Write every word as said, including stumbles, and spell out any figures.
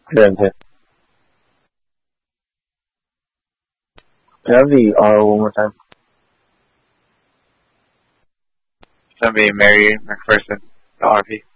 ten ten. Can I have the R one more time? It's gonna be Mary McPherson, the R P.